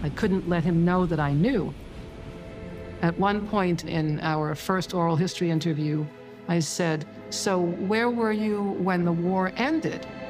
I couldn't let him know that I knew. At one point in our first oral history interview, I said, "So where were you when the war ended?"